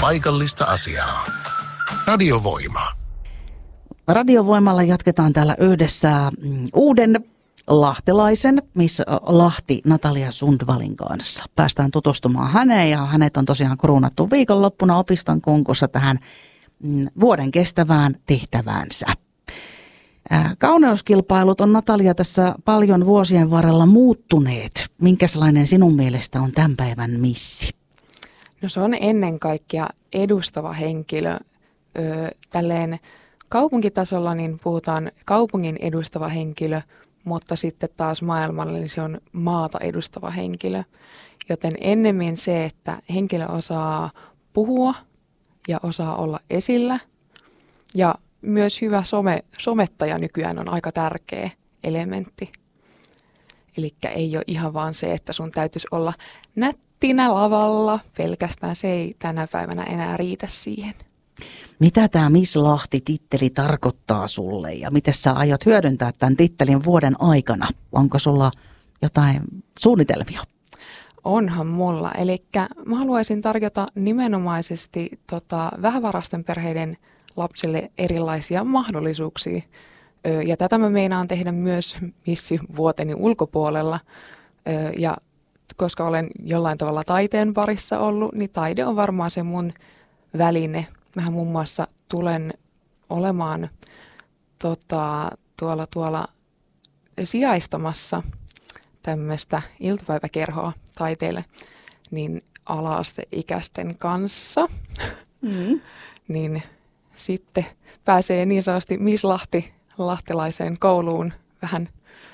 paikallista asiaa. Radiovoima. Radiovoimalla jatketaan täällä yhdessä uuden lahtelaisen, missä Lahti Natalia Sundvalin kanssa. Päästään tutustumaan häneen ja hänet on tosiaan kruunattu viikonloppuna opiston konkurssa tähän vuoden kestävään tehtäväänsä. Kauneuskilpailut on, Natalia, tässä paljon vuosien varrella muuttuneet. Minkälainen sinun mielestä on tämän päivän missi? No se on ennen kaikkea edustava henkilö. Tälleen kaupunkitasolla niin puhutaan kaupungin edustava henkilö, mutta sitten taas maailmalla niin se on maata edustava henkilö. Joten ennemmin se, että henkilö osaa puhua ja osaa olla esillä ja myös hyvä somettaja nykyään on aika tärkeä elementti. Eli ei ole ihan vaan se, että sun täytyisi olla nättinä lavalla. Pelkästään se ei tänä päivänä enää riitä siihen. Mitä tämä Miss Lahti-titteli tarkoittaa sulle ja miten sä aiot hyödyntää tämän tittelin vuoden aikana? Onko sulla jotain suunnitelmia? Onhan mulla. Eli mä haluaisin tarjota nimenomaisesti vähävaraisten perheiden lapsille erilaisia mahdollisuuksia. Ja tätä mä meinaan tehdä myös missivuoteni ulkopuolella. Ja koska olen jollain tavalla taiteen parissa ollut, niin taide on varmaan se mun väline. Mähän muun muassa tulen olemaan tuolla sijaistamassa tämmöistä iltapäiväkerhoa taiteille niin ala-asteikäisten kanssa. Niin sitten pääsee niin sanotusti Miss Lahtelaiseen kouluun vähän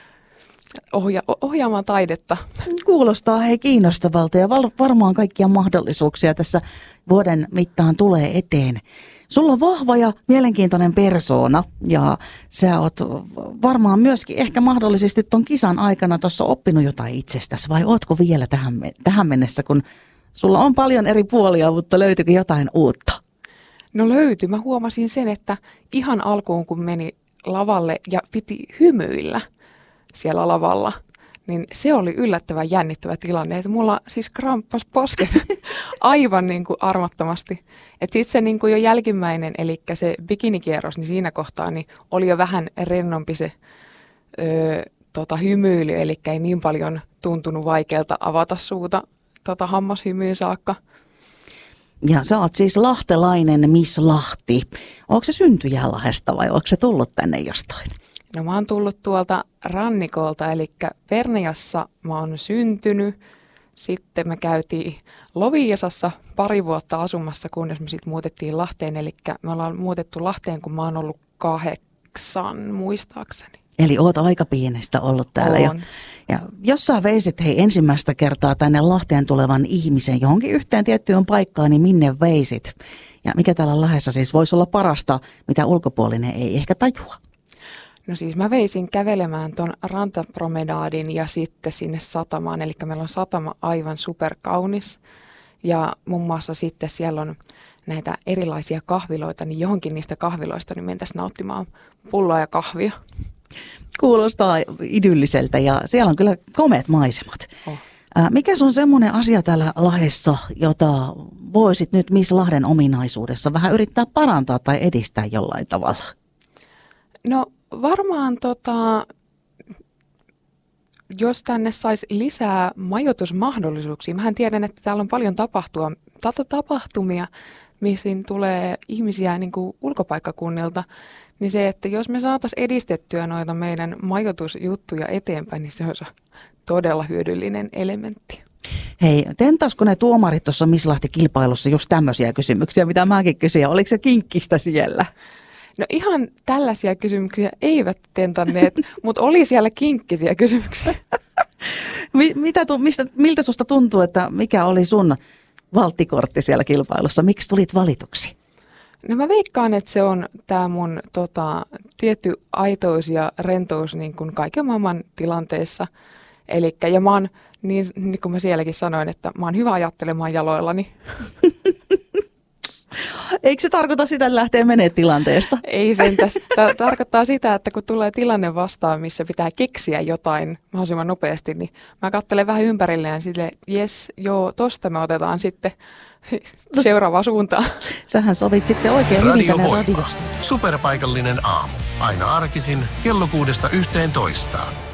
ohjaamaan taidetta. Kuulostaa kiinnostavalta ja varmaan kaikkia mahdollisuuksia tässä vuoden mittaan tulee eteen. Sulla on vahva ja mielenkiintoinen persoona ja sä oot varmaan myöskin ehkä mahdollisesti ton kisan aikana tuossa oppinut jotain itsestäsi vai ootko vielä tähän mennessä, kun sulla on paljon eri puolia, mutta löytyykö jotain uutta? No löytyi. Mä huomasin sen, että ihan alkuun kun meni lavalle ja piti hymyillä siellä lavalla, niin se oli yllättävän jännittävä tilanne, että mulla siis kramppas posket aivan niin kuin armottomasti. Että sitten se niin kuin jo jälkimmäinen, eli se bikinikierros, niin siinä kohtaa niin oli jo vähän rennompi se hymyily, eli ei niin paljon tuntunut vaikealta avata suuta hammashymyyn saakka. Ja sä oot siis lahtelainen Miss Lahti. Onko se Syntyjälahdesta vai onko se tullut tänne jostain? No mä oon tullut tuolta rannikolta, eli Perniassa mä oon syntynyt. Sitten me käytiin Loviisassa pari vuotta asumassa, kunnes me sitten muutettiin Lahteen. Eli me ollaan muutettu Lahteen, kun mä oon ollut 8 muistaakseni. Eli oot aika pienestä ollut täällä. Ja jos sä veisit ensimmäistä kertaa tänne Lahteen tulevan ihmisen johonkin yhteen tiettyyn paikkaan, niin minne veisit? Ja mikä täällä Lahdessa siis voisi olla parasta, mitä ulkopuolinen ei ehkä tajua? No siis mä veisin kävelemään ton rantapromenaadin ja sitten sinne satamaan. Eli meillä on satama aivan superkaunis. Ja muun muassa sitten siellä on näitä erilaisia kahviloita, niin johonkin niistä kahviloista niin mentäisiin nauttimaan pulloa ja kahvia. Kuulostaa idylliseltä ja siellä on kyllä komeat maisemat. Mikä on semmoinen asia täällä Lahdessa, jota voisit nyt Miss Lahden ominaisuudessa vähän yrittää parantaa tai edistää jollain tavalla? No varmaan jos tänne saisi lisää majoitusmahdollisuuksia. Mähän tiedän, että täällä on paljon tapahtumia, missä tulee ihmisiä niin kuin ulkopaikkakunnilta. Niin se, että jos me saataisiin edistettyä noita meidän majoitusjuttuja eteenpäin, niin se olisi todella hyödyllinen elementti. Hei, tentaisiko ne tuomarit tuossa Miss Lahti-kilpailussa just tämmöisiä kysymyksiä, mitä mäkin kysyin? Oliko se kinkkistä siellä? No ihan tällaisia kysymyksiä eivät tentanneet, mutta oli siellä kinkkisiä kysymyksiä. Miltä susta tuntuu, että mikä oli sun valttikortti siellä kilpailussa? Miksi tulit valituksi? No mä veikkaan, että se on tää mun tietty aitous ja rentous niin kuin kaiken maailman tilanteessa. Ja mä oon, niin kuin mä sielläkin sanoin, että mä oon hyvä ajattelemaan jaloillani. Eikö se tarkoita sitä, että lähtee menee tilanteesta? Ei sentäs. Tarkoittaa sitä, että kun tulee tilanne vastaan, missä pitää keksiä jotain mahdollisimman nopeasti, niin mä katselen vähän ympärilleen silleen, jes, joo, tosta me otetaan sitten seuraava suuntaan. Sähän sovit sitten oikein hyvin Radio tänne Voima. radiosta. Superpaikallinen aamu. Aina arkisin kello 6–11.